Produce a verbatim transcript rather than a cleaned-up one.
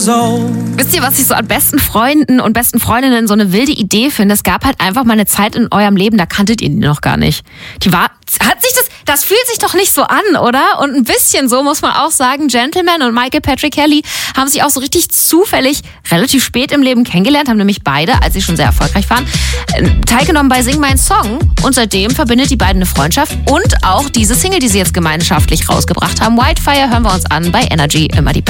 years old. Wisst ihr, was ich so an besten Freunden und besten Freundinnen so eine wilde Idee finde? Es gab halt einfach mal eine Zeit in eurem Leben, da kanntet ihr die noch gar nicht. Die war, hat sich das, das fühlt sich doch nicht so an, oder? Und ein bisschen so muss man auch sagen, Gentleman und Michael Patrick Kelly haben sich auch so richtig zufällig relativ spät im Leben kennengelernt, haben nämlich beide, als sie schon sehr erfolgreich waren, teilgenommen bei Sing Mein Song. Und seitdem verbindet die beiden eine Freundschaft und auch diese Single, die sie jetzt gemeinschaftlich rausgebracht haben. Wildfire hören wir uns an bei Energy, immer die